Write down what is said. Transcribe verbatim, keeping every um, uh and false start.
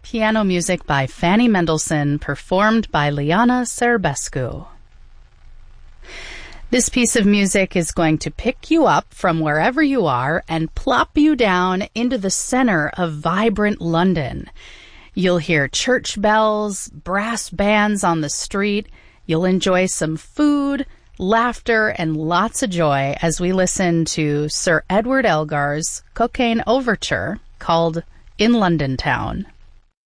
piano music by Fanny Mendelssohn, performed by Liana Serbescu. This piece of music is going to pick you up from wherever you are and plop you down into the center of vibrant London. You'll hear church bells, brass bands on the street. You'll enjoy some food, laughter, and lots of joy as we listen to Sir Edward Elgar's Cockaigne Overture called In London Town.